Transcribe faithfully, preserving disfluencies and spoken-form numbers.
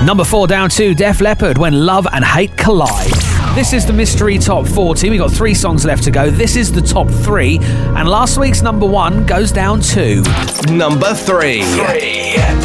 Number four down to Def Leppard, When Love and Hate Collide. This is the Mystery Top forty. We've got three songs left to go. This is the top three. And last week's number one goes down to... Number three. three.